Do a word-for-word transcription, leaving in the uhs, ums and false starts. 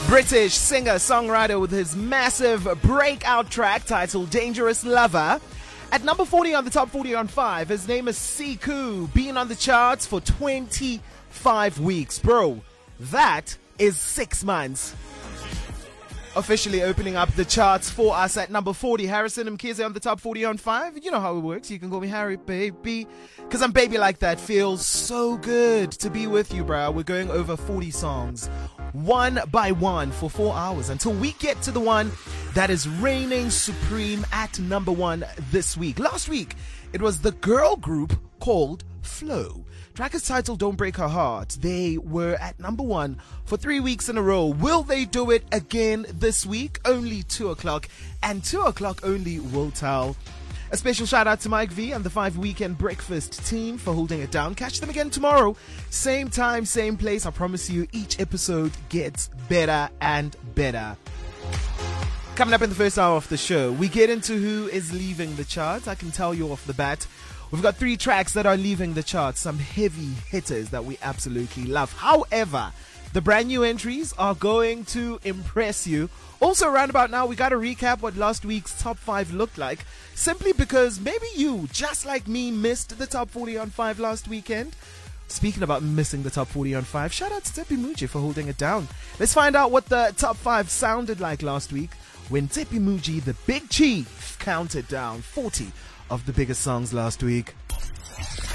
British singer-songwriter with his massive breakout track titled Dangerous Lover. At number forty on the top forty on five, his name is Siku, being on the charts for twenty-five weeks. Bro, that is six months. Officially opening up the charts for us at number forty, Harrison Mkhize on the top forty on five. You know how it works. You can call me Harry, baby. Because I'm baby like that. Feels so good to be with you, bro. We're going over forty songs, one by one, for four hours until we get to the one that is reigning supreme at number one this week. Last week, it was the girl group called Flow. Track is titled Don't Break Her Heart. They were at number one for three weeks in a row. Will they do it again this week? Only two o'clock, and two o'clock only will tell. A special shout out to Mike V and the Five Weekend Breakfast team for holding it down. Catch them again tomorrow. Same time, same place. I promise you, each episode gets better and better. Coming up in the first hour of the show, we get into who is leaving the charts. I can tell you off the bat, we've got three tracks that are leaving the charts, some heavy hitters that we absolutely love. However, the brand new entries are going to impress you. Also, around about now, we got to recap what last week's top five looked like, simply because maybe you, just like me, missed the top forty on five last weekend. Speaking about missing the top forty on five, shout out to Tsepi Muji for holding it down. Let's find out what the top five sounded like last week when Tsepi Muji, the Big Chief, counted down forty of the biggest songs last week.